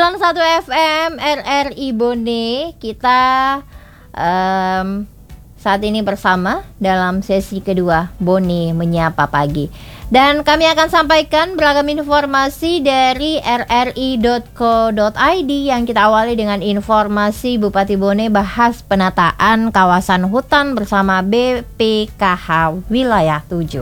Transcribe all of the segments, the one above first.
101 FM RRI Bone. Kita saat ini bersama dalam sesi kedua Bone Menyapa Pagi. Dan kami akan sampaikan beragam informasi dari rri.co.id yang kita awali dengan informasi Bupati Bone bahas penataan kawasan hutan bersama BPKH Wilayah 7.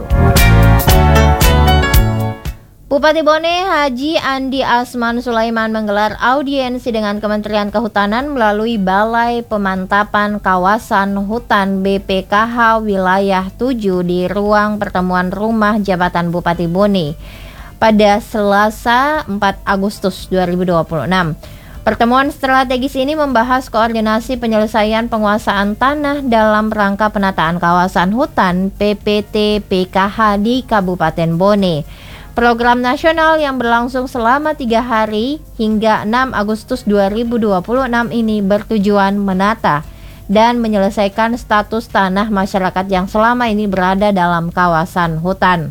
Bupati Bone Haji Andi Asman Sulaiman menggelar audiensi dengan Kementerian Kehutanan melalui Balai Pemantapan Kawasan Hutan BPKH Wilayah 7 di ruang pertemuan rumah jabatan Bupati Bone pada Selasa 4 Agustus 2026. Pertemuan strategis ini membahas koordinasi penyelesaian penguasaan tanah dalam rangka penataan kawasan hutan PPT PKH di Kabupaten Bone. Program nasional yang berlangsung selama 3 hari hingga 6 Agustus 2026 ini bertujuan menata dan menyelesaikan status tanah masyarakat yang selama ini berada dalam kawasan hutan.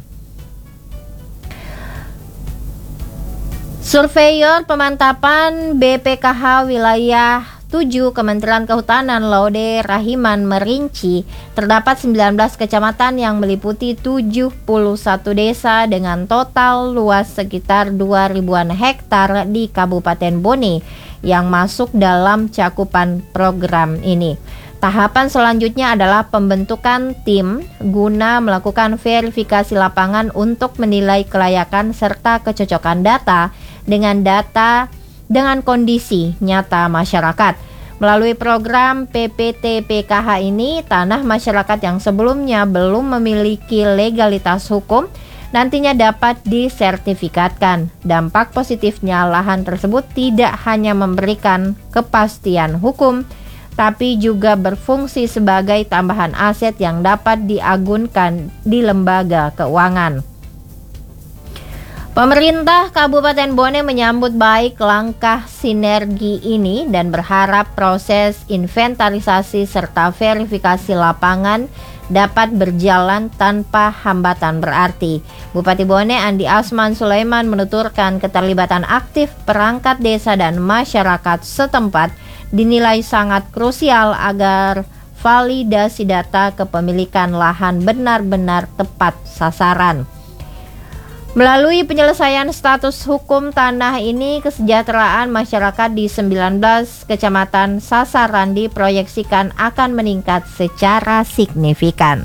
Surveyor pemantapan BPKH Wilayah 7 Kementerian Kehutanan Laude Rahiman merinci terdapat 19 kecamatan yang meliputi 71 desa dengan total luas sekitar 2.000-an hektar di Kabupaten Bone yang masuk dalam cakupan program ini. Tahapan selanjutnya adalah pembentukan tim guna melakukan verifikasi lapangan untuk menilai kelayakan serta kecocokan data dengan kondisi nyata masyarakat. Melalui program PPT PKH ini, tanah masyarakat yang sebelumnya belum memiliki legalitas hukum nantinya dapat disertifikatkan. Dampak positifnya, lahan tersebut tidak hanya memberikan kepastian hukum, tapi juga berfungsi sebagai tambahan aset yang dapat diagunkan di lembaga keuangan. Pemerintah Kabupaten Bone menyambut baik langkah sinergi ini dan berharap proses inventarisasi serta verifikasi lapangan dapat berjalan tanpa hambatan berarti. Bupati Bone Andi Asman Sulaiman menuturkan keterlibatan aktif perangkat desa dan masyarakat setempat dinilai sangat krusial agar validasi data kepemilikan lahan benar-benar tepat sasaran. Melalui penyelesaian status hukum tanah ini, kesejahteraan masyarakat di 19 kecamatan sasaran diproyeksikan akan meningkat secara signifikan.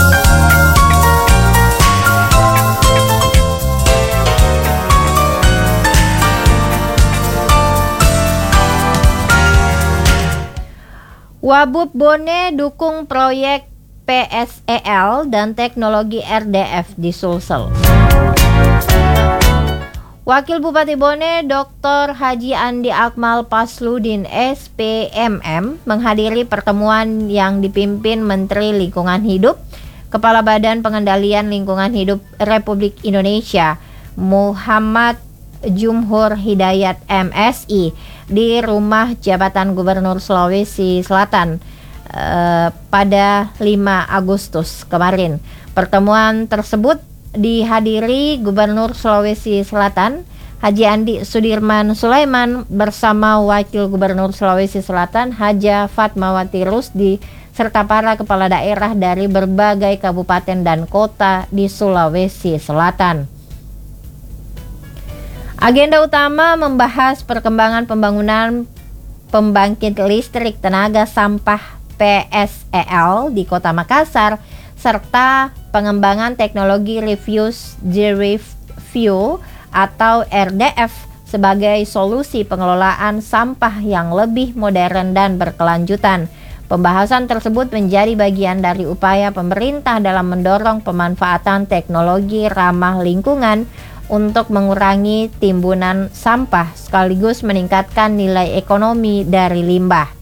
Wabub Bone dukung proyek PSEL dan teknologi RDF di Sulsel. Wakil Bupati Bone Dr. Haji Andi Akmal Pasludin SPMM menghadiri pertemuan yang dipimpin Menteri Lingkungan Hidup, Kepala Badan Pengendalian Lingkungan Hidup Republik Indonesia Muhammad Jumhur Hidayat MSI di Rumah Jabatan Gubernur Sulawesi Selatan pada 5 Agustus kemarin. Pertemuan tersebut dihadiri Gubernur Sulawesi Selatan Haji Andi Sudirman Sulaiman bersama Wakil Gubernur Sulawesi Selatan Haja Fatmawati Rusdi serta para kepala daerah dari berbagai kabupaten dan kota di Sulawesi Selatan. Agenda utama membahas perkembangan pembangunan pembangkit listrik tenaga sampah PSEL di Kota Makassar serta pengembangan teknologi refuse derived fuel atau RDF sebagai solusi pengelolaan sampah yang lebih modern dan berkelanjutan. Pembahasan tersebut menjadi bagian dari upaya pemerintah dalam mendorong pemanfaatan teknologi ramah lingkungan untuk mengurangi timbunan sampah sekaligus meningkatkan nilai ekonomi dari limbah.